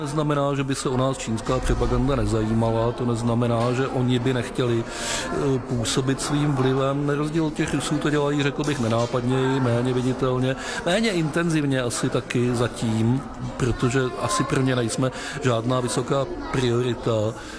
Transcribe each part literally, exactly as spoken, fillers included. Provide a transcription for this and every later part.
Neznamená, že by se o nás čínská propaganda nezajímala, to neznamená, že oni by nechtěli působit svým vlivem. Na rozdíl od těch Rusů to dělají, řekl bych, nenápadněji, méně viditelně, méně intenzivně asi taky zatím, protože asi pro ně nejsme žádná vysoká priorita,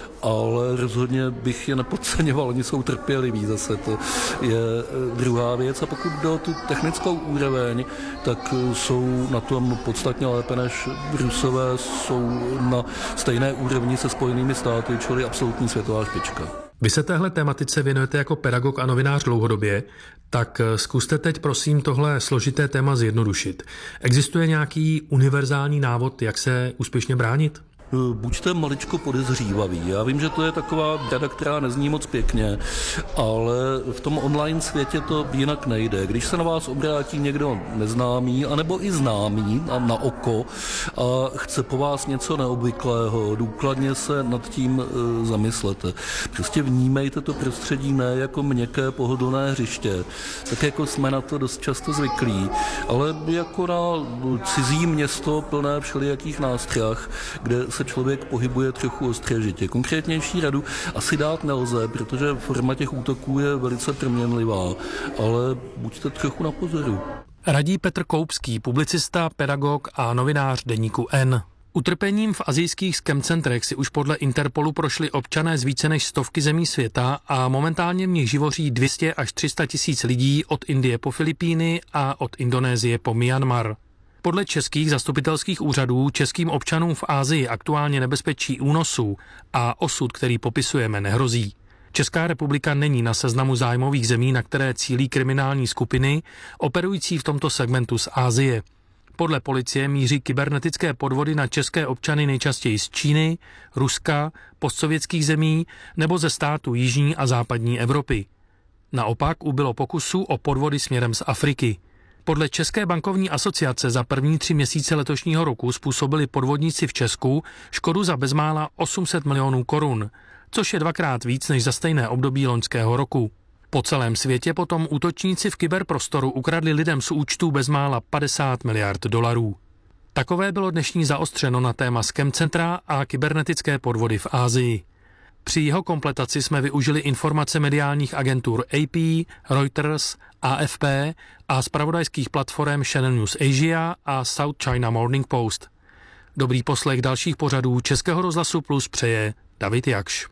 ale rozhodně bych je nepodceňoval, oni jsou trpěliví zase, to je druhá věc. A pokud jde o tu technickou úroveň, tak jsou na tom podstatně lépe než Rusové, jsou na stejné úrovni se Spojenými státy, čili absolutní světová špička. Vy se téhle tematice věnujete jako pedagog a novinář dlouhodobě, tak zkuste teď prosím tohle složité téma zjednodušit. Existuje nějaký univerzální návod, jak se úspěšně bránit? Buďte maličko podezřívavý. Já vím, že to je taková rada, která nezní moc pěkně, ale v tom online světě to jinak nejde. Když se na vás obrátí někdo neznámý, anebo i známý a na oko a chce po vás něco neobvyklého, důkladně se nad tím e, zamyslete. Prostě vnímejte to prostředí ne jako měkké pohodlné hřiště, tak jako jsme na to dost často zvyklí, ale jako na cizí město plné všelijakých nástrah, kde se člověk pohybuje trochu ostřežitě. Konkrétnější radu asi dát nelze, protože forma těch útoků je velice proměnlivá, ale buďte trochu na pozoru. Radí Petr Koupský, publicista, pedagog a novinář deníku N. Utrpením v asijských skemcentrech si už podle Interpolu prošli občané z více než stovky zemí světa a momentálně v nich živoří dvě stě až tři sta tisíc lidí od Indie po Filipíny a od Indonésie po Myanmar. Podle českých zastupitelských úřadů českým občanům v Asii aktuálně nebezpečí únosů a osud, který popisujeme, nehrozí. Česká republika není na seznamu zájmových zemí, na které cílí kriminální skupiny operující v tomto segmentu z Asie. Podle policie míří kybernetické podvody na české občany nejčastěji z Číny, Ruska, postsovětských zemí nebo ze států jižní a západní Evropy. Naopak ubylo pokusů o podvody směrem z Afriky. Podle České bankovní asociace za první tři měsíce letošního roku způsobili podvodníci v Česku škodu za bezmála osm set milionů korun, což je dvakrát víc než za stejné období loňského roku. Po celém světě potom útočníci v kyberprostoru ukradli lidem z účtů bezmála padesát miliard dolarů. Takové bylo dnešní zaostřeno na téma skemcentra a kybernetické podvody v Asii. Při jeho kompletaci jsme využili informace mediálních agentur A P, Reuters, A F P a zpravodajských platform Channel News Asia a South China Morning Post. Dobrý poslech dalších pořadů Českého rozhlasu Plus přeje David Jakš.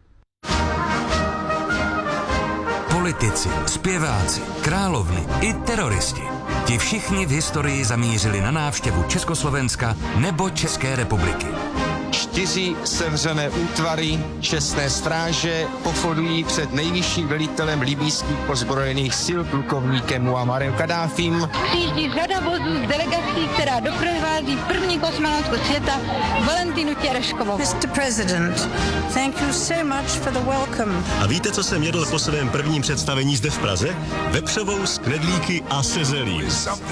Politici, zpěváci, královny i teroristi. Ti všichni v historii zamířili na návštěvu Československa nebo České republiky. Čtyři sevřené útvary čestné stráže pochodují před nejvyšším velitelem libýských ozbrojených sil plukovníkem Muammarem Kaddáfím. Přijíždí řada vozů z delegací, která doprovází první kosmonautku světa Valentinu Tereškovou. mister President, thank you so much for the welcome. A víte, co jsem jedl po svém prvním představení zde v Praze? Vepřovou s knedlíky a se zelí.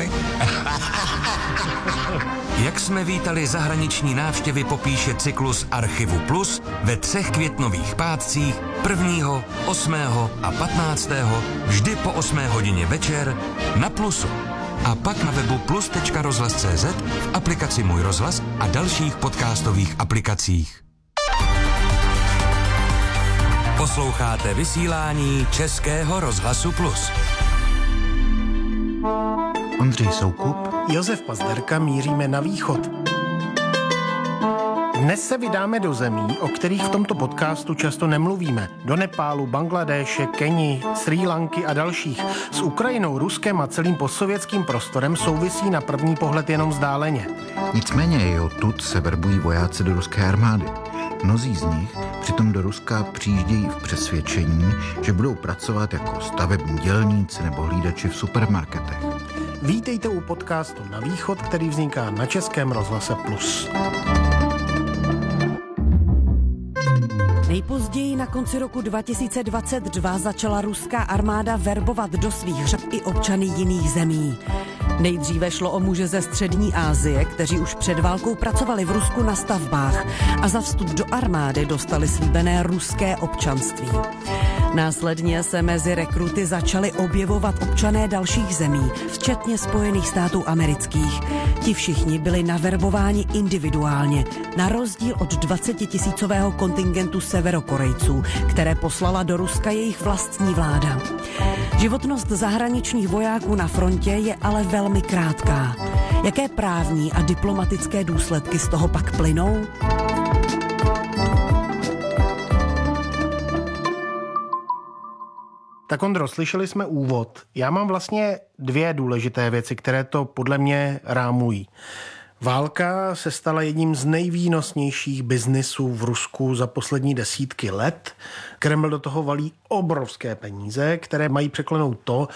Jak jsme vítali zahraniční návštěvy, popíše cyklus Archivu Plus ve třech květnových pátcích prvního, osmého a patnáctého vždy po osmé hodině večer na Plusu. A pak na webu plus tečka rozhlas tečka cé zet, v aplikaci Můj rozhlas a dalších podcastových aplikacích. Posloucháte vysílání Českého rozhlasu Plus. Ondřej Soukup, Josef Pazderka, míříme na východ. Dnes se vydáme do zemí, o kterých v tomto podcastu často nemluvíme. Do Nepálu, Bangladéše, Keni, Srí Lanky a dalších. S Ukrajinou, Ruskem a celým postsovětským prostorem souvisí na první pohled jenom vzdáleně. Nicméně i odtud se verbují vojáci do ruské armády. Mnozí z nich přitom do Ruska přijíždějí v přesvědčení, že budou pracovat jako stavební dělníci nebo hlídači v supermarketech. Vítejte u podcastu Na východ, který vzniká na Českém rozhlase Plus. Nejpozději na konci roku dva tisíce dvacet dva začala ruská armáda verbovat do svých řad i občany jiných zemí. Nejdříve šlo o muže ze střední Asie, kteří už před válkou pracovali v Rusku na stavbách a za vstup do armády dostali slíbené ruské občanství. Následně se mezi rekruty začali objevovat občané dalších zemí, včetně Spojených států amerických. Ti všichni byli naverbováni individuálně, na rozdíl od dvacetitisícového kontingentu Severokorejců, které poslala do Ruska jejich vlastní vláda. Životnost zahraničních vojáků na frontě je ale velmi krátká. Jaké právní a diplomatické důsledky z toho pak plynou? Tak Ondro, slyšeli jsme úvod. Já mám vlastně dvě důležité věci, které to podle mě rámují. Válka se stala jedním z nejvýnosnějších biznisů v Rusku za poslední desítky let. Kreml do toho valí obrovské peníze, které mají překlenout to,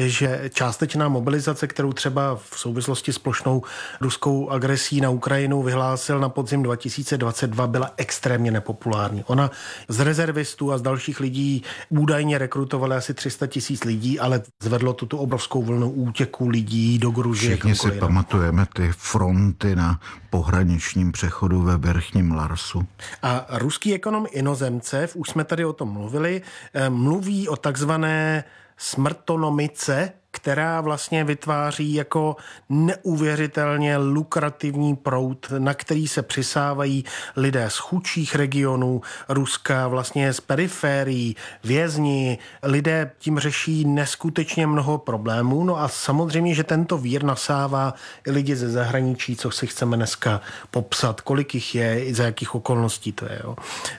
že částečná mobilizace, kterou třeba v souvislosti s plošnou ruskou agresí na Ukrajinu vyhlásil na podzim dva tisíce dvacet dva, byla extrémně nepopulární. Ona z rezervistů a z dalších lidí údajně rekrutovala asi tři sta tisíc lidí, ale zvedlo tu obrovskou vlnu útěků lidí do Gruzie. Všichni si pamatujeme ty fronty na pohraničním přechodu ve Verchním Larsu. A ruský ekonom Inozemcev, už jsme tady o tom mluvili, mluví o takzvané smrtonomice, která vlastně vytváří jako neuvěřitelně lukrativní proud, na který se přisávají lidé z chudších regionů Ruska, vlastně z periférií, vězni. Lidé tím řeší neskutečně mnoho problémů. No a samozřejmě, že tento vír nasává i lidi ze zahraničí, co si chceme dneska popsat, kolik jich je, i za jakých okolností to je. Jo.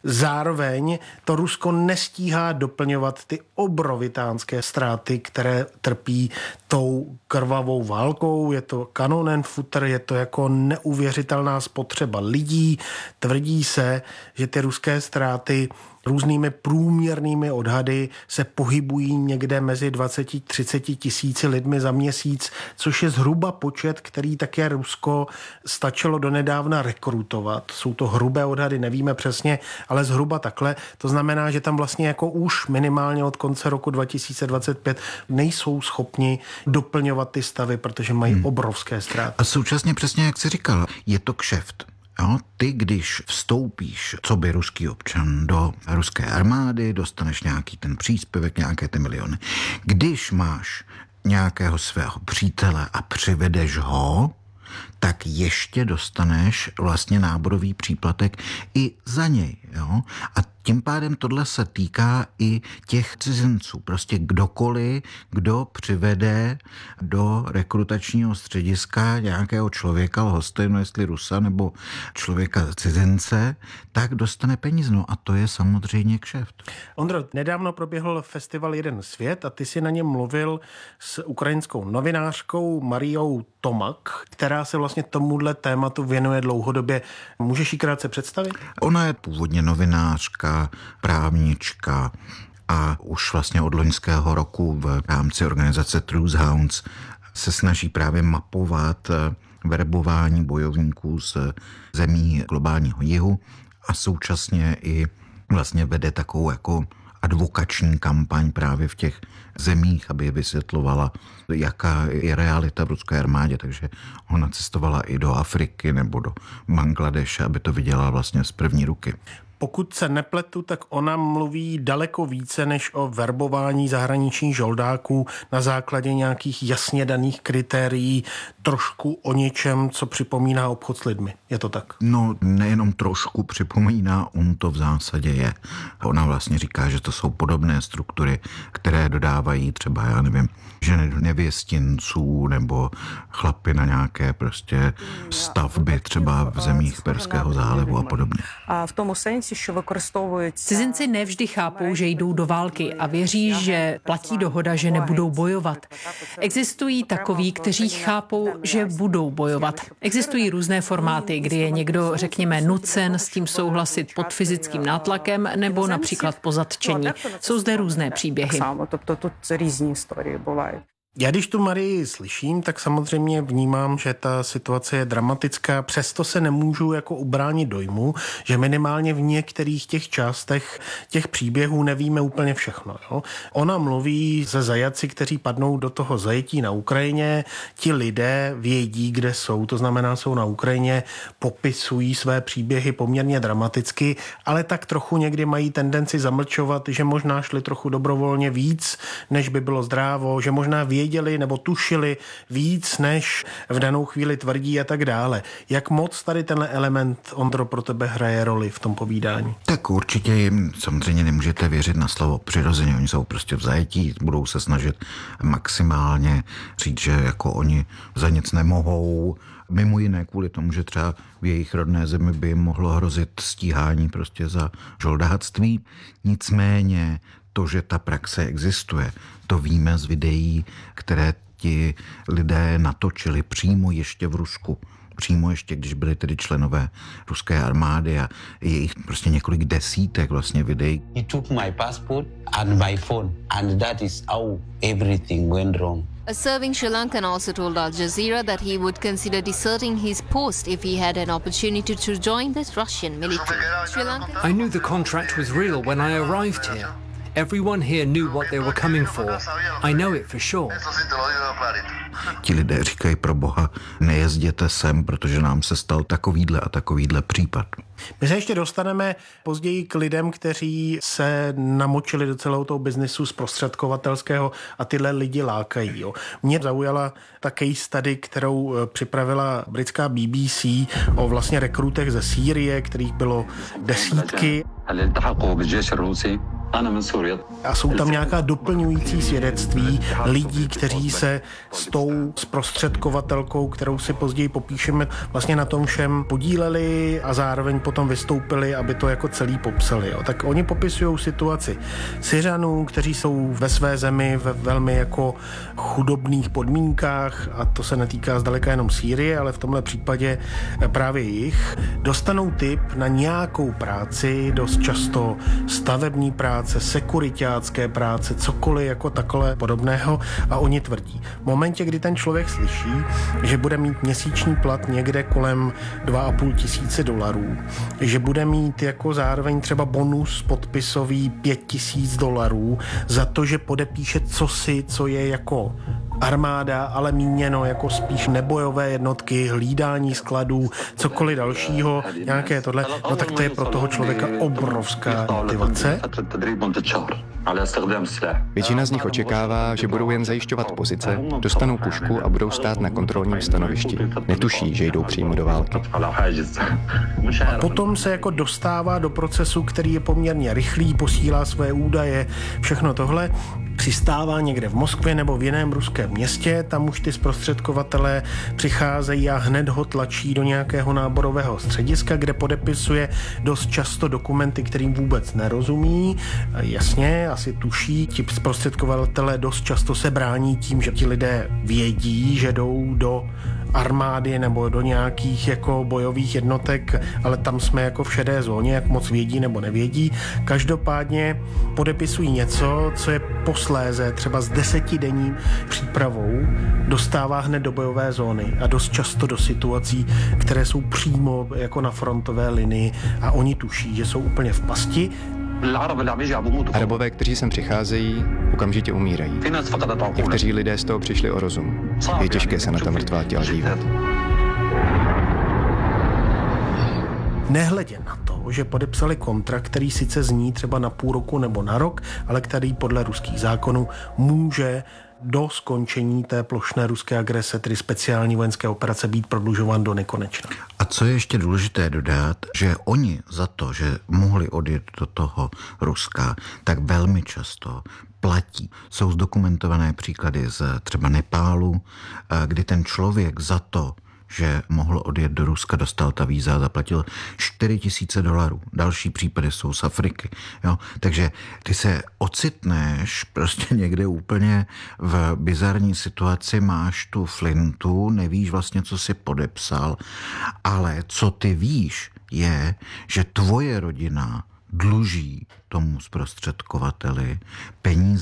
Zároveň to Rusko nestíhá doplňovat ty obrovitánské ztráty, které trpí tou krvavou válkou, je to Kanonenfutter, je to jako neuvěřitelná spotřeba lidí. Tvrdí se, že ty ruské ztráty různými průměrnými odhady se pohybují někde mezi dvacet až třicet tisíci lidmi za měsíc, což je zhruba počet, který také Rusko stačilo donedávna rekrutovat. Jsou to hrubé odhady, nevíme přesně, ale zhruba takhle. To znamená, že tam vlastně jako už minimálně od konce roku dva tisíce dvacet pět nejsou schopni doplňovat ty stavy, protože mají hmm. obrovské ztráty. A současně přesně, jak jsi říkal, je to kšeft. Jo, ty, když vstoupíš, co by ruský občan, do ruské armády, dostaneš nějaký ten příspěvek, nějaké ty miliony. Když máš nějakého svého přítele a přivedeš ho, tak ještě dostaneš vlastně náborový příplatek i za něj. Jo? A tím pádem tohle se týká i těch cizinců. Prostě kdokoliv, kdo přivede do rekrutačního střediska nějakého člověka, lhostejno jestli Rusa nebo člověka cizince, tak dostane peníze. No a to je samozřejmě kšeft. Ondro, nedávno proběhl festival Jeden svět a ty si na něm mluvil s ukrajinskou novinářkou Mariou Tomak, která se vlastně tomuhle tématu věnuje dlouhodobě. Můžeš ji krátce představit? Ona je původně novinářka, právnička a už vlastně od loňského roku v rámci organizace Truth Hounds se snaží právě mapovat verbování bojovníků z zemí globálního jihu a současně i vlastně vede takovou jako advokační kampaň právě v těch zemích, aby vysvětlovala, jaká je realita v ruské armádě. Takže ona cestovala i do Afriky nebo do Bangladeše, aby to viděla vlastně z první ruky. Pokud se nepletu, tak ona mluví daleko více než o verbování zahraničních žoldáků na základě nějakých jasně daných kritérií, trošku o něčem, co připomíná obchod s lidmi. Je to tak? No, nejenom trošku připomíná, on to v zásadě je. Ona vlastně říká, že to jsou podobné struktury, které dodávají třeba, já nevím, ženy nevěstinců nebo chlapy na nějaké prostě stavby třeba v zemích Perského zálivu a podobně. A v tom sensi, že використовують Cizinci nevždy chápou, že jdou do války a věří, že platí dohoda, že nebudou bojovat. Existují takoví, kteří chápou, že budou bojovat. Existují různé formáty, kdy je někdo, řekněme, nucen s tím souhlasit pod fyzickým nátlakem nebo například po zatčení. Jsou zde různé příběhy. Тобто тут різні історії бувають. Já když tu Marii slyším, tak samozřejmě vnímám, že ta situace je dramatická, přesto se nemůžu jako ubránit dojmu, že minimálně v některých těch částech těch příběhů nevíme úplně všechno. Jo? Ona mluví se zajaci, kteří padnou do toho zajetí na Ukrajině, ti lidé vědí, kde jsou, to znamená, jsou na Ukrajině, popisují své příběhy poměrně dramaticky, ale tak trochu někdy mají tendenci zamlčovat, že možná šli trochu dobrovolně víc, než by bylo zdrávo, že možná věděli nebo tušili víc, než v danou chvíli tvrdí a tak dále. Jak moc tady tenhle element, Ondro, pro tebe hraje roli v tom povídání? Tak určitě jim samozřejmě nemůžete věřit na slovo přirozeně. Oni jsou prostě v zajetí, budou se snažit maximálně říct, že jako oni za nic nemohou. Mimo jiné kvůli tomu, že třeba v jejich rodné zemi by jim mohlo hrozit stíhání prostě za žoldáctví. Nicméně to, že ta praxe existuje, to víme z videí, které ti lidé natočili přímo ještě v Rusku. Přímo ještě, když byli tedy členové ruské armády a je jich prostě několik desítek vlastně videí. He took my passport and my phone and that is how everything went wrong. A serving Sri Lankan also told Al Jazeera that he would consider deserting his post if he had an opportunity to join the Russian military. Sri Lankan... I knew the contract was real when I arrived here. Everyone here knew what they were coming for. I know it for sure. Ti lidé říkají, pro boha, nejezděte sem, protože nám se stal takovýhle a takovýhle případ. My se ještě dostaneme později k lidem, kteří se namočili do celého toho biznisu zprostředkovatelského a tyhle lidi lákají. Jo. Mě zaujala ta case study, kterou připravila britská B B C o vlastně rekrutech ze Sýrie, kterých bylo desítky. A jsou tam nějaká doplňující svědectví lidí, kteří se s tou zprostředkovatelkou, kterou si později popíšeme, vlastně na tom všem podíleli a zároveň potom vystoupili, aby to jako celý popsali. Jo. Tak oni popisují situaci Syřanů, kteří jsou ve své zemi ve velmi jako chudobných podmínkách, a to se netýká zdaleka jenom Sýrie, ale v tomhle případě právě jich. Dostanou tip na nějakou práci, dost často stavební práce, sekuritácké práce, cokoliv jako takové podobného, a oni tvrdí. V momentě, kdy ten člověk slyší, že bude mít měsíční plat někde kolem dva a půl tisíce dolarů, že bude mít jako zároveň třeba bonus podpisový pět tisíc dolarů za to, že podepíše cosi, co je jako armáda, ale míněno jako spíš nebojové jednotky, hlídání skladů, cokoliv dalšího, nějaké tohle, no tak to je pro toho člověka obrovská motivace. Většina z nich očekává, že budou jen zajišťovat pozice, dostanou pušku a budou stát na kontrolním stanovišti. Netuší, že jdou přímo do války. A potom se jako dostává do procesu, který je poměrně rychlý, posílá své údaje, všechno tohle, přistává někde v Moskvě nebo v jiném ruském městě, tam už ty zprostředkovatelé přicházejí a hned ho tlačí do nějakého náborového střediska, kde podepisuje dost často dokumenty, kterým vůbec nerozumí. Jasně, asi tuší, ti zprostředkovatelé dost často se brání tím, že ti lidé vědí, že jdou do armády nebo do nějakých jako bojových jednotek, ale tam jsme jako v šedé zóně, jak moc vědí nebo nevědí. Každopádně podepisují něco, co je posléze třeba s desetidenní přípravou dostává hned do bojové zóny a dost často do situací, které jsou přímo jako na frontové linii, a oni tuší, že jsou úplně v pasti. Arabové, kteří sem přicházejí, okamžitě umírají. Někteří lidé z toho přišli o rozum. Je těžké se na ta mrtvá těla dívat. Nehledě na to, že podepsali kontrakt, který sice zní třeba na půl roku nebo na rok, ale který podle ruských zákonů může do skončení té plošné ruské agrese, tedy speciální vojenské operace, být prodlužován do nekonečna. A co je ještě důležité dodat, že oni za to, že mohli odjet do toho Ruska, tak velmi často platí. Jsou zdokumentované příklady z třeba Nepálu, kdy ten člověk za to, že mohl odjet do Ruska, dostal ta víza a zaplatil čtyři tisíce dolarů. Další případy jsou z Afriky. Jo? Takže ty se ocitneš prostě někde úplně v bizarní situaci, máš tu flintu, nevíš vlastně, co jsi podepsal, ale co ty víš, je, že tvoje rodina dluží tomu zprostředkovateli peníze.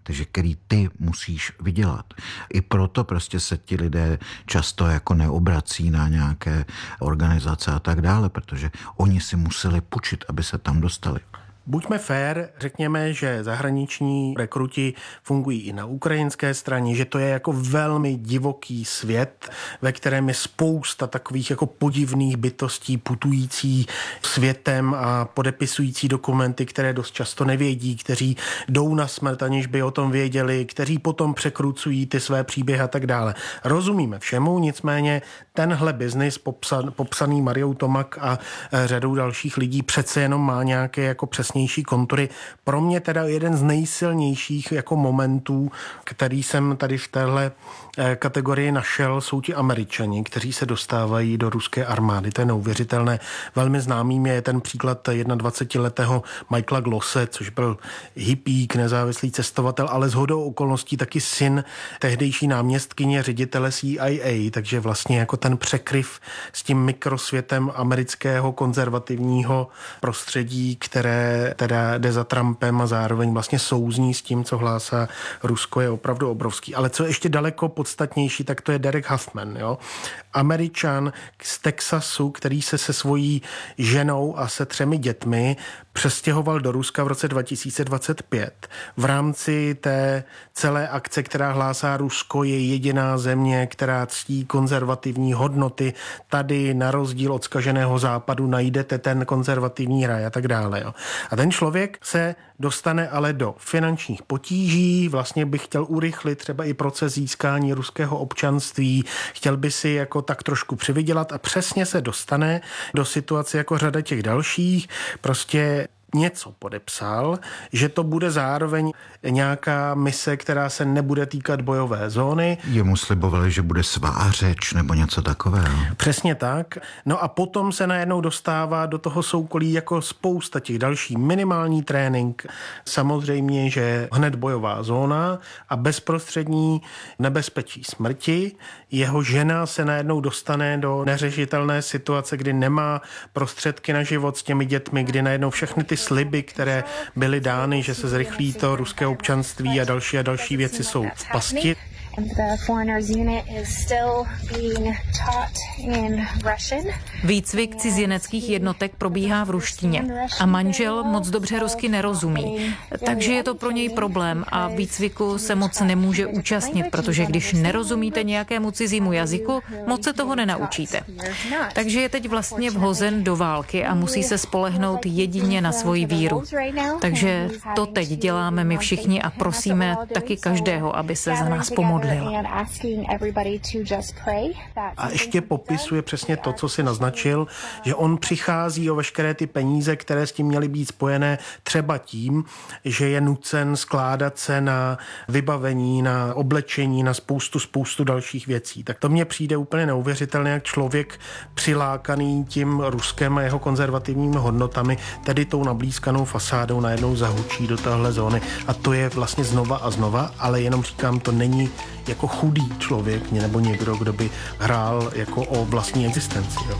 takže který ty musíš vydělat. I proto prostě se ti lidé často jako neobrací na nějaké organizace a tak dále, protože oni si museli půjčit, aby se tam dostali. Buďme fair, řekněme, že zahraniční rekruti fungují i na ukrajinské straně, že to je jako velmi divoký svět, ve kterém je spousta takových jako podivných bytostí putující světem a podepisující dokumenty, které dost často nevědí, kteří jdou na smrt, aniž by o tom věděli, kteří potom překrucují ty své příběhy a tak dále. Rozumíme všemu, nicméně tenhle biznis popsan, popsaný Mariou Tomak a řadou dalších lidí přece jenom má nějaké jako přesně kontury. Pro mě teda jeden z nejsilnějších jako momentů, který jsem tady v téhle kategorii našel, jsou ti Američani, kteří se dostávají do ruské armády. To je neuvěřitelné. Velmi známým je ten příklad dvacetiletého Michaela Glosse, což byl hippík, nezávislý cestovatel, ale shodou okolností taky syn tehdejší náměstkyně ředitele C I A, takže vlastně jako ten překryv s tím mikrosvětem amerického konzervativního prostředí, které teda jde za Trumpem a zároveň vlastně souzní s tím, co hlásá Rusko, je opravdu obrovský. Ale co ještě daleko podstatnější, tak to je Derek Huffman, jo? Američan z Texasu, který se se svojí ženou a se třemi dětmi přestěhoval do Ruska v roce dva tisíce dvacet pět. V rámci té celé akce, která hlásá Rusko, je jediná země, která ctí konzervativní hodnoty. Tady na rozdíl od zkaženého západu najdete ten konzervativní raj a tak dále. Jo. A ten člověk se dostane ale do finančních potíží, vlastně by chtěl urychlit třeba i proces získání ruského občanství, chtěl by si jako tak trošku přivydělat a přesně se dostane do situace jako řada těch dalších, prostě něco podepsal, že to bude zároveň nějaká mise, která se nebude týkat bojové zóny. Jemu slibovali, že bude svářeč nebo něco takového. Přesně tak. No a potom se najednou dostává do toho soukolí jako spousta těch další, minimální trénink. Samozřejmě, že hned bojová zóna a bezprostřední nebezpečí smrti. Jeho žena se najednou dostane do neřešitelné situace, kdy nemá prostředky na život s těmi dětmi, kdy najednou všechny ty sliby, které byly dány, že se zrychlí to ruské občanství a další a další věci jsou v pasti. Výcvik cizineckých jednotek probíhá v ruštině a manžel moc dobře rusky nerozumí, takže je to pro něj problém a výcviku se moc nemůže účastnit, protože když nerozumíte nějakému cizímu jazyku, moc se toho nenaučíte. Takže je teď vlastně vhozen do války a musí se spolehnout jedině na svoji víru. Takže to teď děláme my všichni a prosíme taky každého, aby se za nás pomodlil. A ještě popisuje přesně to, co si naznačil, že on přichází o veškeré ty peníze, které s tím měly být spojené třeba tím, že je nucen skládat se na vybavení, na oblečení, na spoustu, spoustu dalších věcí. Tak to mně přijde úplně neuvěřitelné, jak člověk přilákaný tím Ruskem a jeho konzervativními hodnotami, tedy tou nablízkanou fasádou najednou zahučí do téhle zóny. A to je vlastně znova a znova, ale jenom říkám, to není jako chudý člověk nebo někdo, kdo by hrál jako o vlastní existenci. Jo.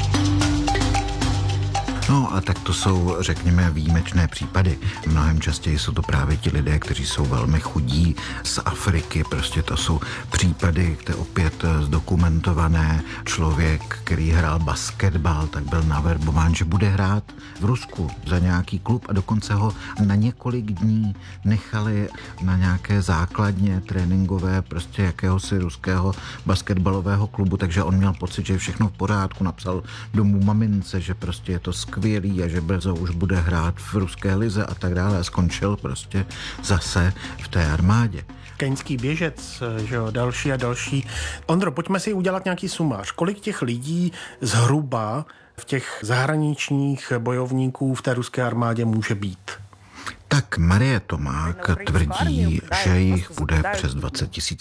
No a tak to jsou, řekněme, výjimečné případy. Mnohem častěji jsou to právě ti lidé, kteří jsou velmi chudí z Afriky. Prostě to jsou případy, které opět zdokumentované. Člověk, který hrál basketbal, tak byl naverbován, že bude hrát v Rusku za nějaký klub a dokonce ho na několik dní nechali na nějaké základně tréninkové prostě jakéhosi ruského basketbalového klubu, takže on měl pocit, že je všechno v pořádku. Napsal domů mamince, že prostě je to skvělý a že brzo už bude hrát v ruské lize a tak dále a skončil prostě zase v té armádě. Keňský běžec, že jo, další a další. Ondro, pojďme si udělat nějaký sumář. Kolik těch lidí zhruba v těch zahraničních bojovníků v té ruské armádě může být? Tak Marie Tomák tvrdí, že jich bude přes dvacet tisíc.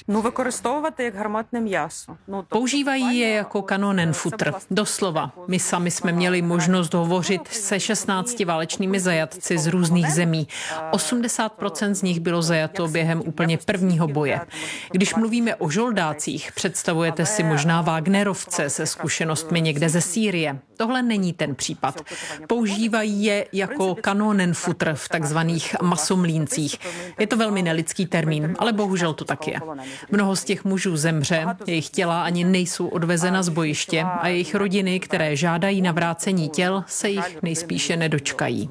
Používají je jako kanonenfutr. Doslova. My sami jsme měli možnost hovořit se šestnácti válečnými zajatci z různých zemí. osmdesát procent z nich bylo zajato během úplně prvního boje. Když mluvíme o žoldácích, představujete si možná Wagnerovce se zkušenostmi někde ze Sýrie. Tohle není ten případ. Používají je jako kanonenfutr v takzvaných takzvaných masomlíncích. Je to velmi nelidský termín, ale bohužel to tak je. Mnoho z těch mužů zemře, jejich těla ani nejsou odvezena z bojiště a jejich rodiny, které žádají navrácení těl, se jich nejspíše nedočkají.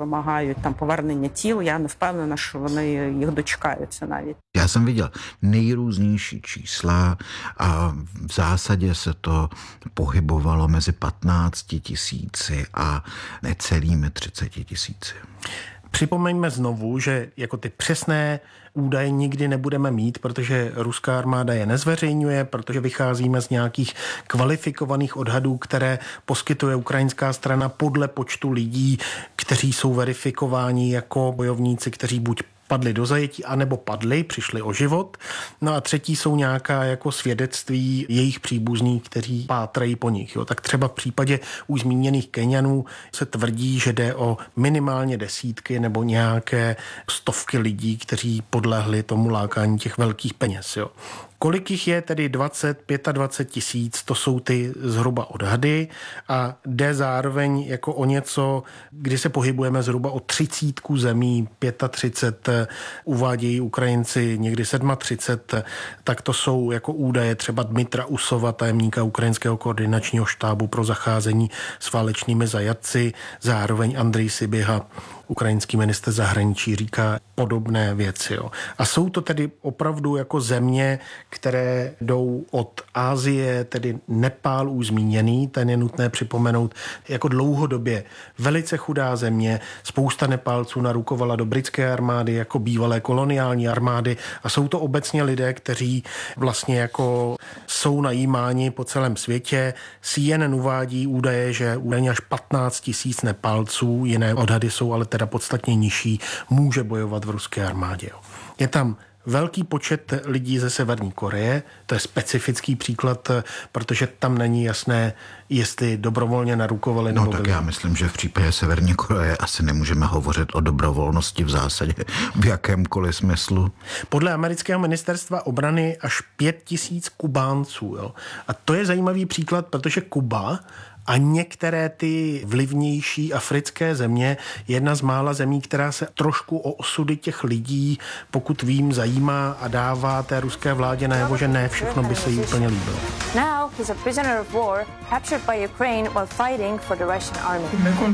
Já jsem viděl nejrůznější čísla a v zásadě se to pohybovalo mezi patnácti tisíci a necelými třiceti tisíci. Připomeňme znovu, že jako ty přesné údaje nikdy nebudeme mít, protože ruská armáda je nezveřejňuje, protože vycházíme z nějakých kvalifikovaných odhadů, které poskytuje ukrajinská strana podle počtu lidí, kteří jsou verifikováni jako bojovníci, kteří buď padli do zajetí, anebo padli, přišli o život. No a třetí jsou nějaká jako svědectví jejich příbuzných, kteří pátrají po nich. Jo. Tak třeba v případě už zmíněných Keňanů se tvrdí, že jde o minimálně desítky nebo nějaké stovky lidí, kteří podlehli tomu lákání těch velkých peněz. Jo. Kolik jich je tedy dvacet, dvacet pět tisíc, to jsou ty zhruba odhady a jde zároveň jako o něco, kdy se pohybujeme zhruba o třicítku zemí, třicet pět, uvádějí Ukrajinci někdy třicet sedm, tak to jsou jako údaje třeba Dmitra Usova, tajemníka Ukrajinského koordinačního štábu pro zacházení s válečnými zajatci, zároveň Andrej Sybiha, ukrajinský ministr zahraničí, říká podobné věci. Jo. A jsou to tedy opravdu jako země, které jdou od Asie, tedy Nepál už zmíněný, ten je nutné připomenout jako dlouhodobě velice chudá země. Spousta Nepálců narukovala do britské armády jako bývalé koloniální armády a jsou to obecně lidé, kteří vlastně jako jsou najímáni po celém světě. C N N uvádí údaje, že údajně až patnáct tisíc Nepálců, jiné odhady jsou ale teda podstatně nižší, může bojovat v ruské armádě. Je tam velký počet lidí ze Severní Koreje, to je specifický příklad, protože tam není jasné, jestli dobrovolně narukovali nebo No tak byli. Já myslím, že v případě Severní Koreje asi nemůžeme hovořit o dobrovolnosti v zásadě v jakémkoliv smyslu. Podle amerického ministerstva obrany až pět tisíc Kubánců. Jo. A to je zajímavý příklad, protože Kuba a některé ty vlivnější africké země, jedna z mála zemí, která se trošku o osudy těch lidí, pokud vím, zajímá a dává té ruské vládě najevo, že ne všechno by se jí úplně líbilo. Now he's a prisoner of war captured by Ukraine while fighting for the Russian army.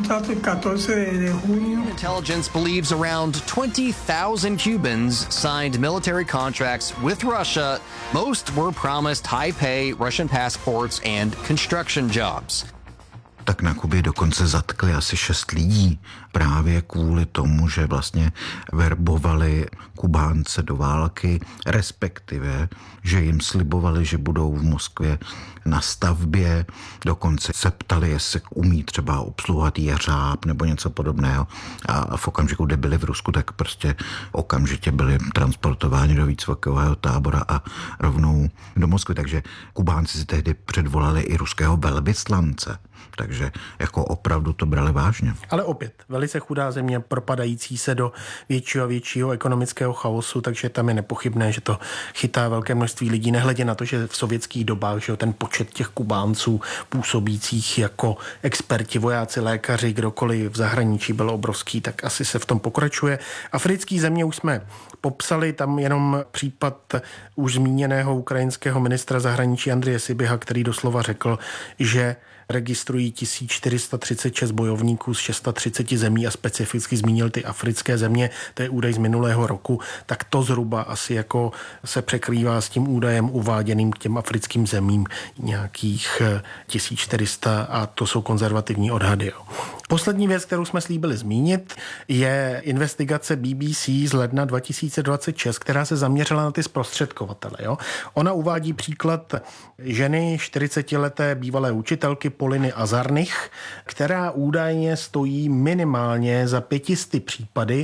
Intelligence believes around twenty thousand Cubans signed military contracts with Russia. Most were promised high pay Russian passports and construction jobs. Tak na Kubě dokonce zatkli asi šest lidí právě kvůli tomu, že vlastně verbovali Kubánce do války, respektive, že jim slibovali, že budou v Moskvě na stavbě, dokonce se ptali, jestli umí třeba obsluhovat jeřáb nebo něco podobného. A v okamžiku, kdy byli v Rusku, tak prostě okamžitě byli transportováni do výcvikového tábora a rovnou do Moskvy. Takže Kubánci si tehdy předvolali i ruského velvyslance. Takže jako opravdu to brali vážně. Ale opět, velice chudá země propadající se do většího a většího ekonomického chaosu, takže tam je nepochybné, že to chytá velké množství lidí, nehledě na to, že v sovětských dobách, že ten počet těch Kubánců působících jako experti, vojáci, lékaři, kdokoliv v zahraničí byl obrovský, tak asi se v tom pokračuje. Africký země už jsme popsali, tam jenom případ už zmíněného ukrajinského ministra zahraničí Andreje Sybiha, který doslova řekl, že registrují tisíc čtyři sta třicet šest bojovníků z třicet šest zemí a specificky zmínil ty africké země, to je údaj z minulého roku, tak to zhruba asi jako se překrývá s tím údajem uváděným k těm africkým zemím nějakých tisíc čtyři sta a to jsou konzervativní odhady. Jo. Poslední věc, kterou jsme slíbili zmínit, je investigace B B C z ledna dva tisíce dvacet šest, která se zaměřila na ty zprostředkovatele. Jo. Ona uvádí příklad ženy čtyřicetileté bývalé učitelky Poliny Azarnych, která údajně stojí minimálně za pětisty případy,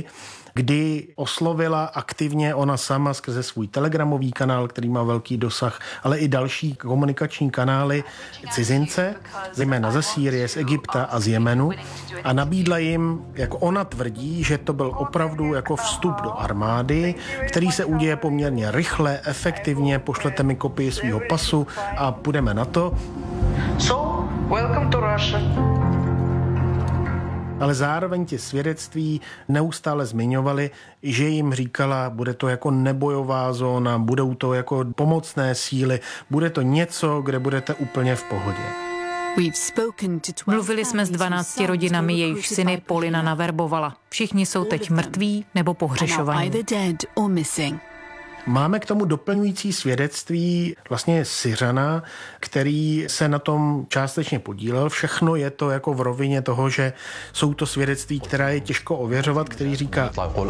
kdy oslovila aktivně ona sama skrze svůj telegramový kanál, který má velký dosah, ale i další komunikační kanály cizince, zejména ze Sýrie, z Egypta a z Jemenu a nabídla jim, jako ona tvrdí, že to byl opravdu jako vstup do armády, který se uděje poměrně rychle, efektivně, pošlete mi kopii svého pasu a půjdeme na to. So, welcome to Russia. Ale zároveň ti svědectví neustále zmiňovali, že jim říkala, bude to jako nebojová zóna, budou to jako pomocné síly, bude to něco, kde budete úplně v pohodě. Mluvili jsme s dvanácti rodinami, jejich syny Polina naverbovala. Všichni jsou teď mrtví nebo pohřešovaní. Máme k tomu doplňující svědectví vlastně Syřana, který se na tom částečně podílel. Všechno je to jako v rovině toho, že jsou to svědectví, která je těžko ověřovat, který říká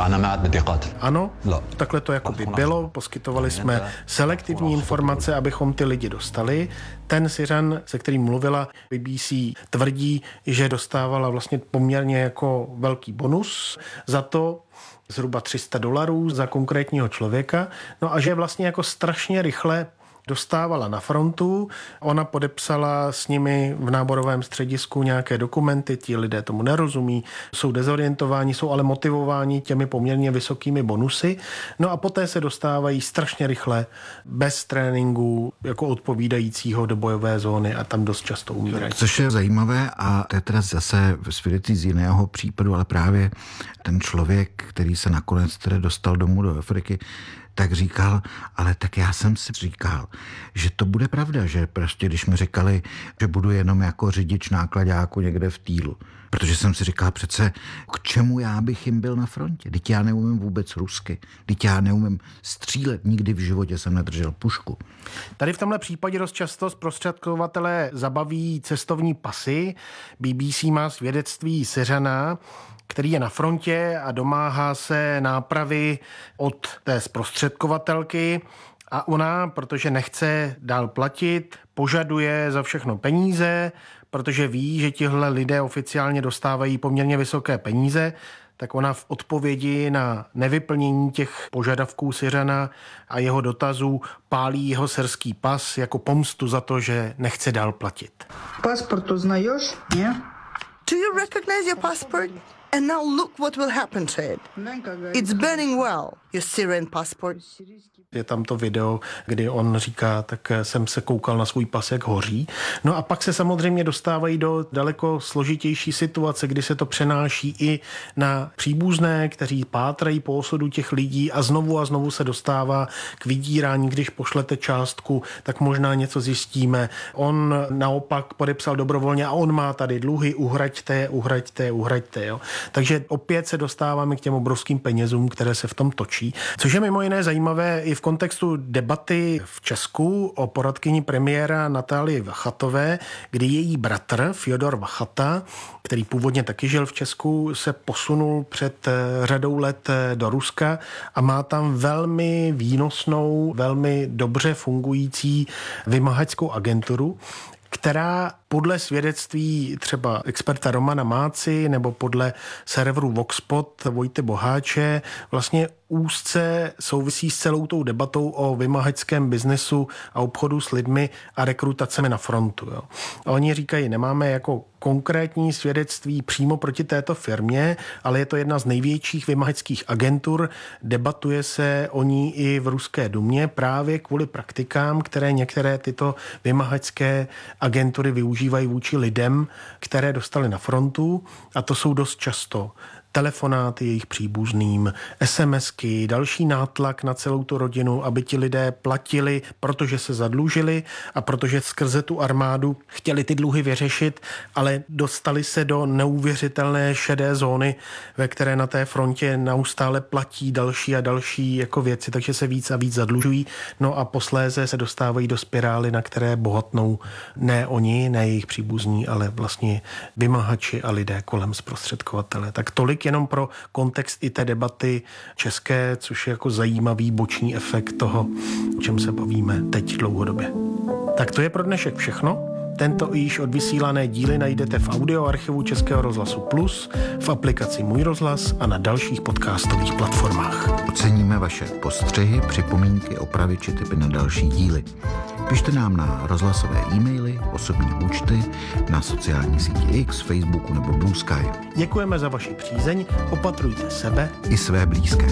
ano, takhle to jako by bylo, poskytovali jsme selektivní informace, abychom ty lidi dostali. Ten Syřan, se kterým mluvila B B C, tvrdí, že dostávala vlastně poměrně jako velký bonus za to, zhruba tři sta dolarů za konkrétního člověka, no a že vlastně jako strašně rychle dostávala na frontu, ona podepsala s nimi v náborovém středisku nějaké dokumenty, ti lidé tomu nerozumí, jsou dezorientováni, jsou ale motivováni těmi poměrně vysokými bonusy, no a poté se dostávají strašně rychle, bez tréninku, jako odpovídajícího do bojové zóny a tam dost často umírají. Což je zajímavé a to je teda zase svědectví z jiného případu, ale právě ten člověk, který se nakonec tedy dostal domů do Afriky, tak říkal, ale tak já jsem si říkal, že to bude pravda, že prostě když mi říkali, že budu jenom jako řidič nákladáku někde v týlu. Protože jsem si říkal přece, k čemu já bych jim byl na frontě? Vždyť já neumím vůbec rusky, vždyť já neumím střílet, nikdy v životě jsem nedržel pušku. Tady v tomhle případě dost často zprostředkovatelé zabaví cestovní pasy. B B C má svědectví Syřana, který je na frontě a domáhá se nápravy od té zprostředkovatelky a ona, protože nechce dál platit, požaduje za všechno peníze, protože ví, že tihle lidé oficiálně dostávají poměrně vysoké peníze, tak ona v odpovědi na nevyplnění těch požadavků Syřana a jeho dotazů pálí jeho syrský pas jako pomstu za to, že nechce dál platit. Pasport uznáš? Ne? Do you recognize your passport? And now look what will happen to it. It's burning well, your Syrian passport. Je tam to video, kdy on říká, tak jsem se koukal na svůj pas, jak hoří. No a pak se samozřejmě dostávají do daleko složitější situace, kdy se to přenáší i na příbuzné, kteří pátrají po osudu těch lidí a znovu a znovu se dostává k vydírání, když pošlete částku, tak možná něco zjistíme. On naopak podepsal dobrovolně a on má tady dluhy, uhraďte, uhraďte, uhraďte. Jo. Takže opět se dostáváme k těm obrovským penězům, které se v tom točí. Což je mimo jiné zajímavé i v kontextu debaty v Česku o poradkyni premiéra Natálii Vachatové, kdy její bratr Fjodor Vachata, který původně taky žil v Česku, se posunul před řadou let do Ruska a má tam velmi výnosnou, velmi dobře fungující vymahačskou agenturu, která podle svědectví třeba experta Romana Máci nebo podle serveru Voxpot Vojty Boháče vlastně úzce souvisí s celou tou debatou o vymahačském biznesu a obchodu s lidmi a rekrutacemi na frontu. Jo. A oni říkají, nemáme jako konkrétní svědectví přímo proti této firmě, ale je to jedna z největších vymahačských agentur. Debatuje se o ní i v Ruské dumě právě kvůli praktikám, které některé tyto vymahačské agentury využívají vůči lidem, které dostali na frontu, a to jsou dost často telefonáty jejich příbuzným, SMSky, další nátlak na celou tu rodinu, aby ti lidé platili, protože se zadlužili a protože skrze tu armádu chtěli ty dluhy vyřešit, ale dostali se do neuvěřitelné šedé zóny, ve které na té frontě neustále platí další a další jako věci, takže se víc a víc zadlužují. No a posléze se dostávají do spirály, na které bohatnou ne oni, ne jejich příbuzní, ale vlastně vymahači a lidé kolem zprostředkovatele. Tak tolik jenom pro kontext i té debaty české, což je jako zajímavý boční efekt toho, o čem se bavíme teď dlouhodobě. Tak to je pro dnešek všechno. Tento i již odvysílané díly najdete v audioarchivu Českého rozhlasu Plus, v aplikaci Můj rozhlas a na dalších podcastových platformách. Oceníme vaše postřehy, připomínky, opravy či tipy na další díly. Pište nám na rozhlasové e-maily, osobní účty, na sociální síti X, Facebooku nebo Blue Sky. Děkujeme za vaši přízeň, opatrujte sebe i své blízké.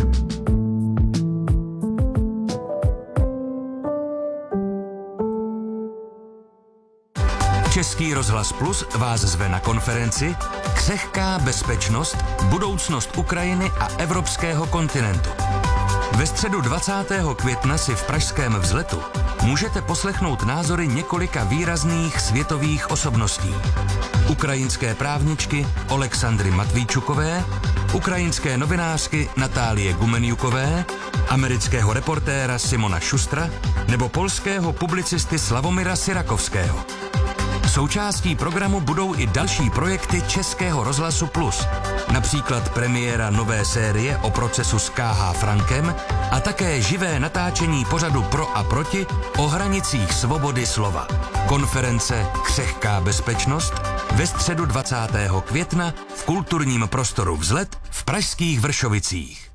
Český rozhlas Plus vás zve na konferenci Křehká bezpečnost, budoucnost Ukrajiny a evropského kontinentu. Ve středu dvacátého května si v pražském Vzletu můžete poslechnout názory několika výrazných světových osobností. Ukrajinské právničky Oleksandry Matvíčukové, ukrajinské novinářky Natálie Gumenjukové, amerického reportéra Simona Šustra nebo polského publicisty Slavomira Syrakovského. Součástí programu budou i další projekty Českého rozhlasu Plus, například premiéra nové série o procesu s K H Frankem a také živé natáčení pořadu Pro a proti o hranicích svobody slova. Konference Křehká bezpečnost ve středu dvacátého května v kulturním prostoru Vzlet v pražských Vršovicích.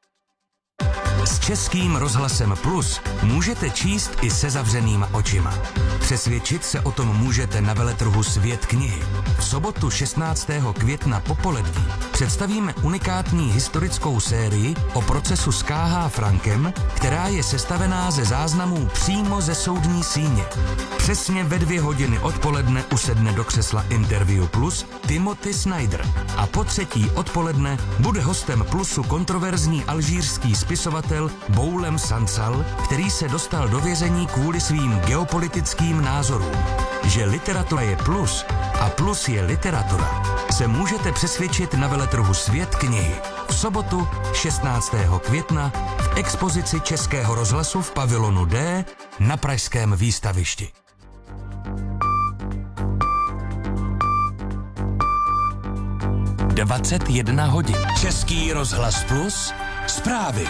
S Českým rozhlasem Plus můžete číst i se zavřenýma očima. Přesvědčit se o tom můžete na veletrhu Svět knihy. V sobotu šestnáctého května popolední představíme unikátní historickou sérii o procesu s K H Frankem, která je sestavená ze záznamů přímo ze soudní síně. Přesně ve dvě hodiny odpoledne usedne do křesla Interview Plus Timothy Snyder a po třetí odpoledne bude hostem Plusu kontroverzní alžírský spisovatel Boulem Sansal, který se dostal do vězení kvůli svým geopolitickým názorům. Že literatura je plus a plus je literatura, se můžete přesvědčit na veletrhu Svět knihy v sobotu šestnáctého května v expozici Českého rozhlasu v pavilonu D na pražském výstavišti. dvacet jedna hodin. Český rozhlas Plus. Zprávy.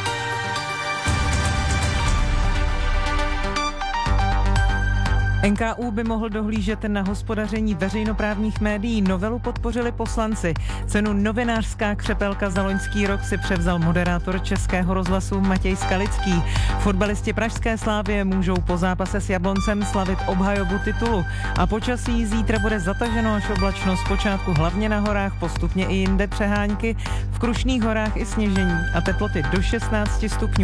N K U by mohl dohlížet na hospodaření veřejnoprávních médií. Novelu podpořili poslanci. Cenu Novinářská křepelka za loňský rok si převzal moderátor Českého rozhlasu Matěj Skalický. Fotbalisti pražské Slávie můžou po zápase s Jabloncem slavit obhajobu titulu. A počasí zítra bude zataženo až oblačno, zpočátku hlavně na horách, postupně i jinde přehánky, v Krušných horách i sněžení a teploty do šestnáct stupňů.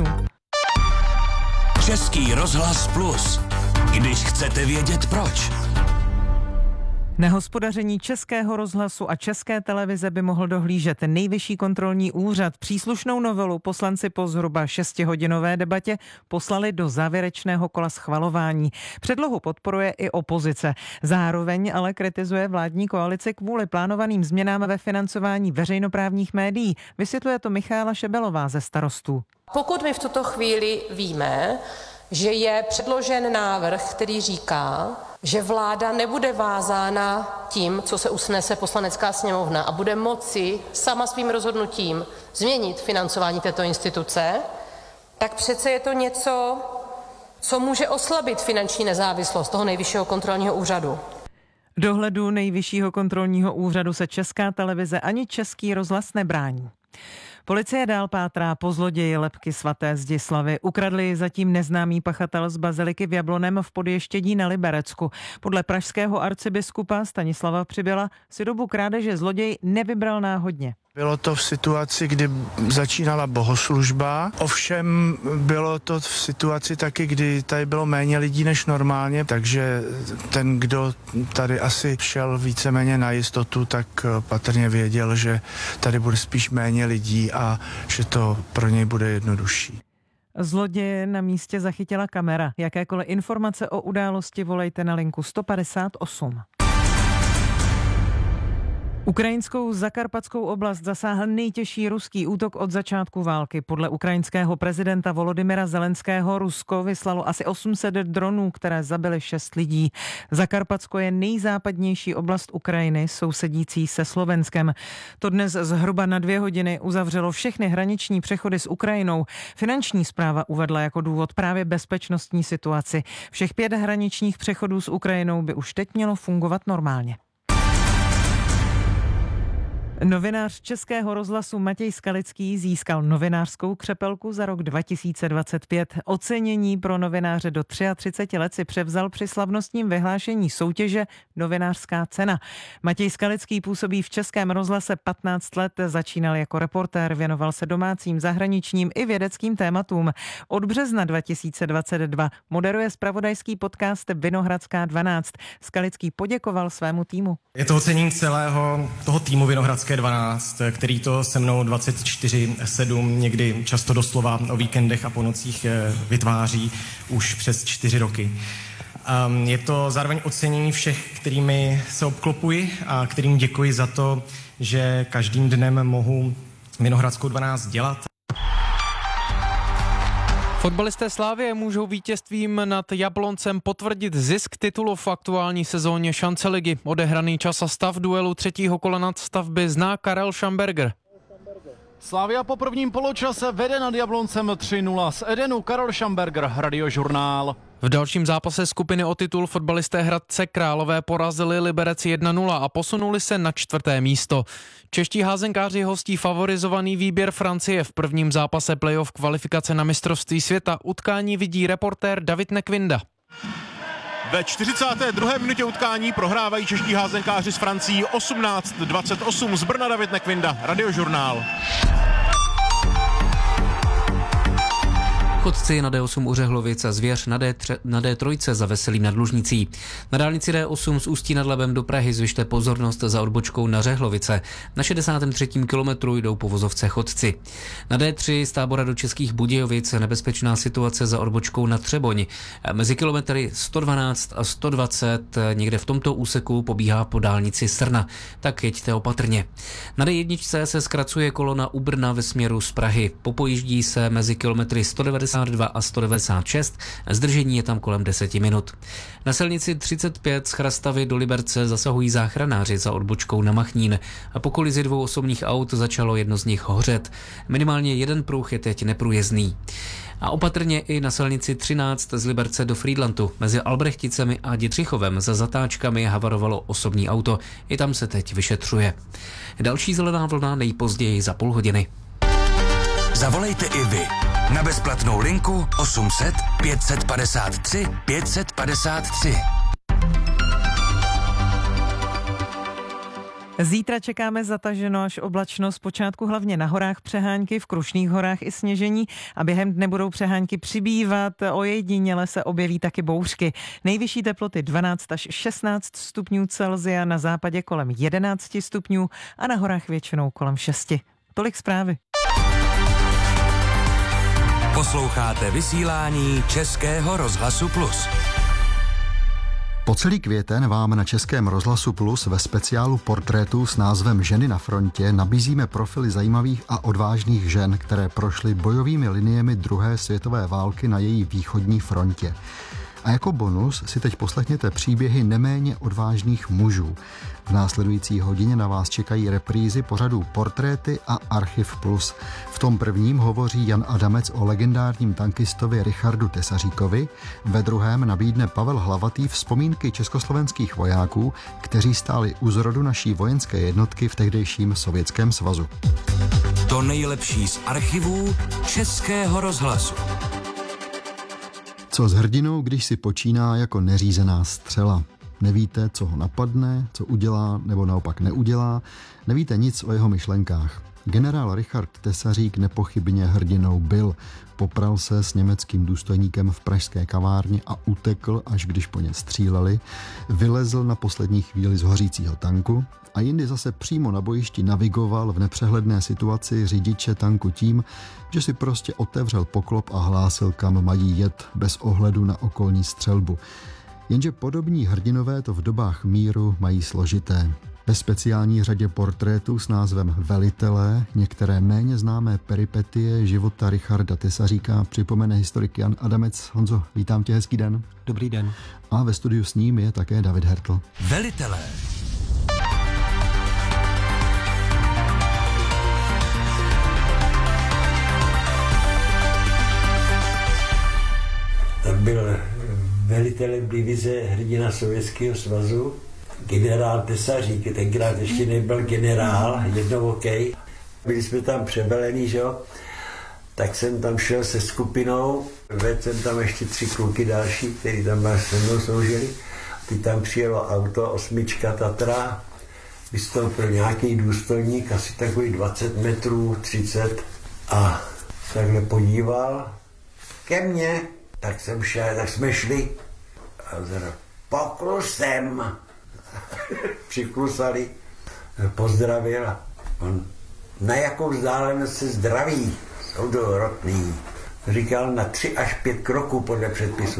Český rozhlas Plus. Když chcete vědět proč. Na hospodaření Českého rozhlasu a České televize by mohl dohlížet Nejvyšší kontrolní úřad. Příslušnou novelu poslanci po zhruba šestihodinové debatě poslali do závěrečného kola schvalování. Předlohu podporuje i opozice. Zároveň ale kritizuje vládní koalici kvůli plánovaným změnám ve financování veřejnoprávních médií. Vysvětluje to Michála Šebelová ze Starostů. Pokud my v tuto chvíli víme, že je předložen návrh, který říká, že vláda nebude vázána tím, co se usnese Poslanecká sněmovna a bude moci sama svým rozhodnutím změnit financování této instituce, tak přece je to něco, co může oslabit finanční nezávislost toho Nejvyššího kontrolního úřadu. Dohledu Nejvyššího kontrolního úřadu se Česká televize ani Český rozhlas nebrání. Policie dál pátrá po zloději lebky svaté Zdislavy. Ukradli ji zatím neznámý pachatel z baziliky v Jablonem v Podještědí na Liberecku. Podle pražského arcibiskupa Stanislava Přibyla si dobu krádeže zloděj nevybral náhodně. Bylo to v situaci, kdy začínala bohoslužba, ovšem bylo to v situaci taky, kdy tady bylo méně lidí než normálně, takže ten, kdo tady asi šel víceméně na jistotu, tak patrně věděl, že tady bude spíš méně lidí a že to pro něj bude jednodušší. Zloděje na místě zachytila kamera. Jakékoliv informace o události volejte na linku sto padesát osm. Ukrajinskou Zakarpatskou oblast zasáhl nejtěžší ruský útok od začátku války. Podle ukrajinského prezidenta Volodymyra Zelenského Rusko vyslalo asi osm set dronů, které zabily šest lidí. Zakarpatsko je nejzápadnější oblast Ukrajiny, sousedící se Slovenskem. To dnes zhruba na dvě hodiny uzavřelo všechny hraniční přechody s Ukrajinou. Finanční správa uvedla jako důvod právě bezpečnostní situaci. Všech pět hraničních přechodů s Ukrajinou by už teď mělo fungovat normálně. Novinář Českého rozhlasu Matěj Skalický získal novinářskou křepelku za rok dva tisíce dvacet pět. Ocenění pro novináře do třiceti tří let si převzal při slavnostním vyhlášení soutěže Novinářská cena. Matěj Skalický působí v Českém rozhlase patnáct let, začínal jako reportér, věnoval se domácím, zahraničním i vědeckým tématům. Od března dva tisíce dvacet dva moderuje zpravodajský podcast Vinohradská dvanáct. Skalický poděkoval svému týmu. Je to ocenění celého toho týmu Vinohradské dvanáct, který to se mnou dvacet čtyři sedm, někdy často doslova o víkendech a po nocích vytváří už přes čtyři roky. Je to zároveň ocenění všech, kterými se obklopuji a kterým děkuji za to, že každým dnem mohu Vinohradskou dvanáct dělat. Fotbalisté Slavie můžou vítězstvím nad Jabloncem potvrdit zisk titulu v aktuální sezóně šance ligy. Odehraný čas a stav duelu třetího kola nadstavby zná Karel Schamberger. Slavia po prvním poločase vede nad Jabloncem tři nula. Z Edenu Karel Schamberger, Radiožurnál. V dalším zápase skupiny o titul fotbalisté Hradce Králové porazili Liberec jedna nula a posunuli se na čtvrté místo. Čeští házenkáři hostí favorizovaný výběr Francie v prvním zápase playoff kvalifikace na mistrovství světa. Utkání vidí reportér David Nekvinda. Ve čtyřicáté druhé minutě utkání prohrávají čeští házenkáři s Francií osmnáct dvacet osm. Z Brna David Nekvinda, Radiožurnál. Chodci na D osm u Řehlovic a Zvěř na, D tři, na D tři za Veselým nad Lužnicí. Na dálnici D osm z Ústí nad Labem do Prahy zvyšte pozornost za odbočkou na Řehlovice. Na šedesátém třetím kilometru jdou po vozovce chodci. Na D tři z Tábora do Českých Budějovic nebezpečná situace za odbočkou na Třeboň. Mezi kilometry sto dvanáct a sto dvacet někde v tomto úseku pobíhá po dálnici Srna. Tak jeďte opatrně. Na D jedna se zkracuje kolona u Brna ve směru z Prahy. Popojíždí se mezi kilometry sto devadesát dva a sto devadesát šest, zdržení je tam kolem deseti minut. Na silnici třicet pět z Chrastavy do Liberce zasahují záchranáři za odbočkou na Machnín a po kolizi dvou osobních aut začalo jedno z nich hořet. Minimálně jeden pruh je teď neprůjezdný. A opatrně i na silnici třináct z Liberce do Frýdlantu mezi Albrechticemi a Dětřichovem za zatáčkami havarovalo osobní auto. I tam se teď vyšetřuje. Další zelená vlna nejpozději za půl hodiny. Zavolejte i vy na bezplatnou linku osm set pět set padesát tři pět set padesát tři. Zítra čekáme zataženo až oblačno, zpočátku hlavně na horách přehánky, v Krušných horách i sněžení a během dne budou přehánky přibývat, ojediněle se objeví taky bouřky. Nejvyšší teploty dvanáct až šestnáct stupňů Celsia, na západě kolem jedenáct stupňů a na horách většinou kolem šesti. Tolik zprávy. Posloucháte vysílání Českého rozhlasu Plus. Po celý květen vám na Českém rozhlasu Plus ve speciálu portrétů s názvem Ženy na frontě nabízíme profily zajímavých a odvážných žen, které prošly bojovými liniemi druhé světové války na její východní frontě. A jako bonus si teď poslechněte příběhy neméně odvážných mužů. V následující hodině na vás čekají reprízy pořadů Portréty a Archiv Plus. V tom prvním hovoří Jan Adamec o legendárním tankistovi Richardu Tesaříkovi, ve druhém nabídne Pavel Hlavatý vzpomínky československých vojáků, kteří stáli u zrodu naší vojenské jednotky v tehdejším Sovětském svazu. To nejlepší z archivů Českého rozhlasu. Co s hrdinou, když si počíná jako neřízená střela? Nevíte, co ho napadne, co udělá nebo naopak neudělá, nevíte nic o jeho myšlenkách. Generál Richard Tesařík nepochybně hrdinou byl. Popral se s německým důstojníkem v pražské kavárně a utekl, až když po ně stříleli. Vylezl na poslední chvíli z hořícího tanku a jindy zase přímo na bojišti navigoval v nepřehledné situaci řidiče tanku tím, že si prostě otevřel poklop a hlásil, kam mají jet, bez ohledu na okolní střelbu. Jenže podobní hrdinové to v dobách míru mají složité. Ve speciální řadě portrétů s názvem Velitelé některé méně známé peripetie života Richarda Tesaříka připomene historik Jan Adamec. Honzo, vítám tě, hezký den. Dobrý den. A ve studiu s ním je také David Hertl. Velitelé. Tak byl velitelem divize hrdina Sovětského svazu generál Tesařík, tenkrát ještě nebyl generál, jednou OK. Byli jsme tam přebalení, že jo, tak jsem tam šel se skupinou, vedl jsem tam ještě tři kluky další, kteří tam se mnou sloužili. Ty tam přijelo auto, osmička Tatra, vystoupil nějaký důstojník, asi takový dvacet metrů, třicet, a takhle podíval ke mně, tak jsem šel, tak jsme šli a zra, poklusem. Přiklusali, pozdravil a on, na jakou vzdálenost se zdraví, soudorotný, říkal na tři až pět kroků podle předpisu.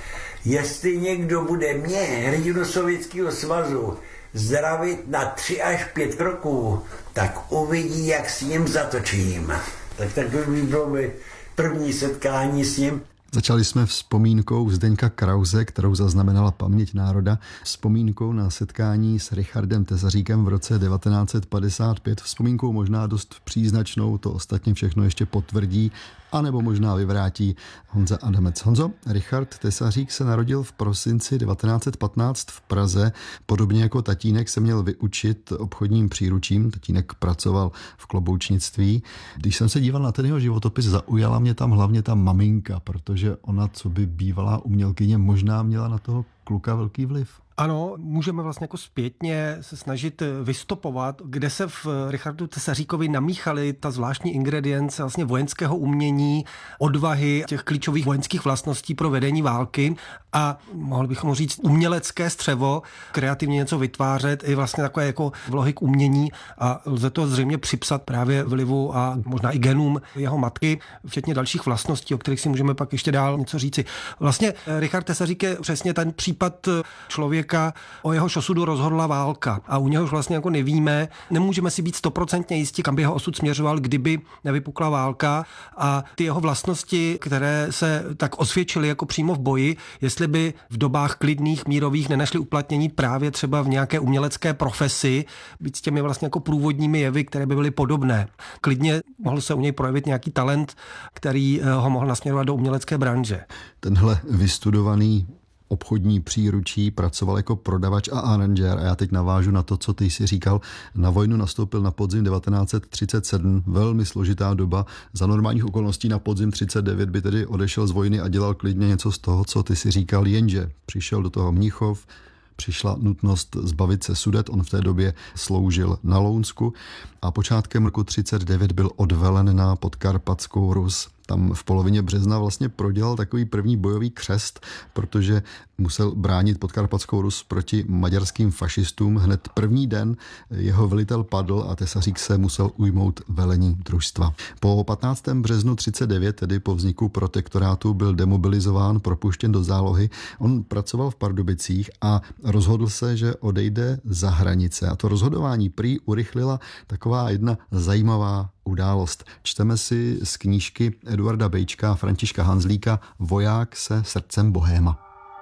Jestli někdo bude mě, hrdinu Sovětského svazu, zdravit na tři až pět kroků, tak uvidí, jak s ním zatočím. Tak takový bylo by první setkání s ním. Začali jsme vzpomínkou Zdeňka Krause, kterou zaznamenala paměť národa, vzpomínkou na setkání s Richardem Tesaříkem v roce devatenáct set padesát pět, vzpomínkou možná dost příznačnou, to ostatně všechno ještě potvrdí, anebo možná vyvrátí Honza Adamec. Honzo, Richard Tesařík se narodil v prosinci devatenáct set patnáct v Praze. Podobně jako tatínek se měl vyučit obchodním příručím. Tatínek pracoval v kloboučnictví. Když jsem se díval na ten jeho životopis, zaujala mě tam hlavně ta maminka, protože ona, co by bývalá umělkyně, možná měla na toho kluka velký vliv. Ano, můžeme vlastně jako zpětně se snažit vystopovat, kde se v Richardu Tesaříkovi namíchaly ta zvláštní ingredience vlastně vojenského umění, odvahy, těch klíčových vojenských vlastností pro vedení války a mohli bychom říct umělecké střevo, kreativně něco vytvářet, i vlastně takové jako vlohy k umění a lze to zřejmě připsat právě vlivu a možná i genům jeho matky, včetně dalších vlastností, o kterých si můžeme pak ještě dál něco říci. Vlastně Richard Tesařík je přesně ten případ člověka, o jehož osudu rozhodla válka a u něhož vlastně jako nevíme, nemůžeme si být stoprocentně jistí, kam by jeho osud směřoval, kdyby nevypukla válka a ty jeho vlastnosti, které se tak osvědčily jako přímo v boji, jestli by v dobách klidných, mírových nenašly uplatnění právě třeba v nějaké umělecké profesi, být s těmi vlastně jako průvodními jevy, které by byly podobné. Klidně mohl se u něj projevit nějaký talent, který ho mohl nasměrovat do umělecké branže. Tenhle vystudovaný obchodní příručí, pracoval jako prodavač a aranžér a já teď navážu na to, co ty jsi říkal. Na vojnu nastoupil na podzim devatenáct set třicet sedm, velmi složitá doba. Za normálních okolností na podzim třicet devět by tedy odešel z vojny a dělal klidně něco z toho, co ty jsi říkal, jenže přišel do toho Mnichov, přišla nutnost zbavit se Sudet, on v té době sloužil na Lounsku a počátkem roku třicet devět byl odvelen na Podkarpatskou Rus. Tam v polovině března vlastně prodělal takový první bojový křest, protože musel bránit Podkarpatskou Rus proti maďarským fašistům. Hned první den jeho velitel padl a Tesařík se musel ujmout velení družstva. Po patnáctého březnu třicet devět, tedy po vzniku protektorátu, byl demobilizován, propuštěn do zálohy. On pracoval v Pardubicích a rozhodl se, že odejde za hranice. A to rozhodování prý urychlila taková jedna zajímavá událost. Čteme si z knížky Eduarda Bejčka a Františka Hanzlíka Voják se srdcem bohéma.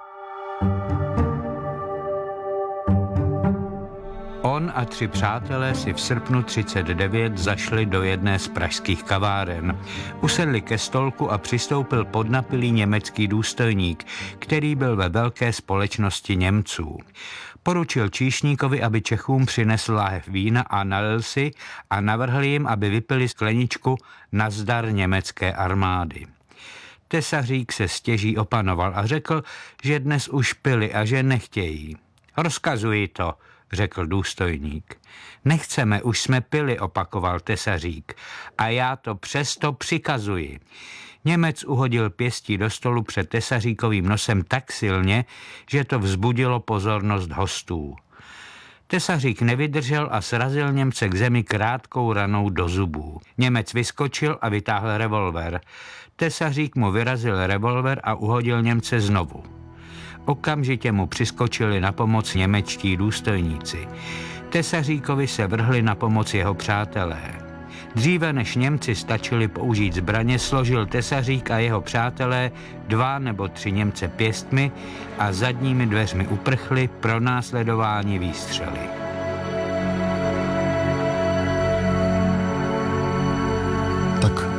On a tři přátelé si v srpnu třicet devět zašli do jedné z pražských kaváren. Usedli ke stolku a přistoupil podnapilý německý důstojník, který byl ve velké společnosti Němců. Poručil číšníkovi, aby Čechům přinesl láhev vína a nalil si a navrhl jim, aby vypili skleničku na zdar německé armády. Tesařík se stěží opanoval a řekl, že dnes už pili a že nechtějí. Rozkazuji to, řekl důstojník. Nechceme, už jsme pili, opakoval Tesařík. A já to přesto přikazuji. Němec uhodil pěstí do stolu před Tesaříkovým nosem tak silně, že to vzbudilo pozornost hostů. Tesařík nevydržel a srazil Němce k zemi krátkou ranou do zubů. Němec vyskočil a vytáhl revolver. Tesařík mu vyrazil revolver a uhodil Němce znovu. Okamžitě mu přiskočili na pomoc němečtí důstojníci. Tesaříkovi se vrhli na pomoc jeho přátelé. Dříve než Němci stačili použít zbraně, složil Tesařík a jeho přátelé dva nebo tři Němce pěstmi a zadními dveřmi uprchli pronásledování výstřely. Tak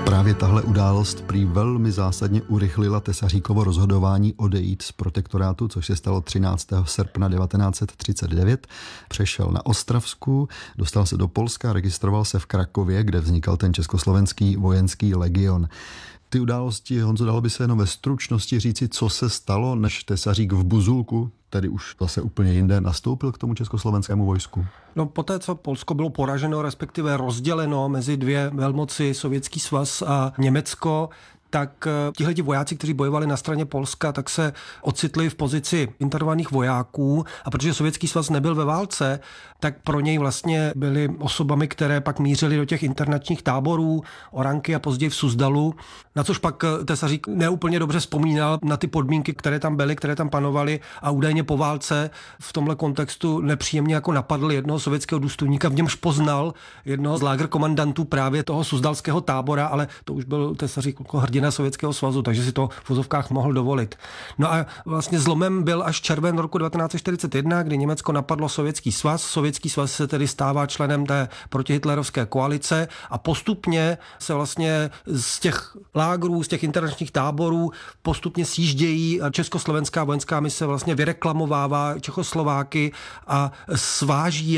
Právě tahle událost prý velmi zásadně urychlila Tesaříkovo rozhodování odejít z protektorátu, což se stalo třináctého srpna devatenáct set třicet devět. Přešel na Ostravsku, dostal se do Polska, registroval se v Krakově, kde vznikal ten československý vojenský legion. Ty události, Honzo, dalo by se jenom ve stručnosti říci, co se stalo, než Tesařík v Buzulku, tedy už zase úplně jinde, nastoupil k tomu československému vojsku? No poté, co Polsko bylo poraženo, respektive rozděleno mezi dvě velmoci, Sovětský svaz a Německo, tak tihleti vojáci, kteří bojovali na straně Polska, tak se ocitli v pozici internovaných vojáků a protože Sovětský svaz nebyl ve válce, tak pro něj vlastně byli osobami, které pak mířili do těch internačních táborů, Oranky a později v Suzdalu, na což pak Tesařík neúplně dobře vzpomínal na ty podmínky, které tam byly, které tam panovaly a údajně po válce v tomhle kontextu nepříjemně jako napadl jednoho sovětského důstojníka, v němž poznal jednoho z lágerkomandantů právě toho suzdalského tábora, ale to už byl Tesařík jako hrdina Sovětského svazu, takže si to v vozovkách mohl dovolit. No a vlastně zlomem byl až červen roku devatenáct set čtyřicet jedna, kdy Německo napadlo Sovětský svaz. Sovětský svaz se tedy stává členem té protihitlerovské koalice a postupně se vlastně z těch lágrů, z těch internačních táborů postupně sjíždějí československá vojenská mise vlastně vyreklamovává Čechoslováky a sváží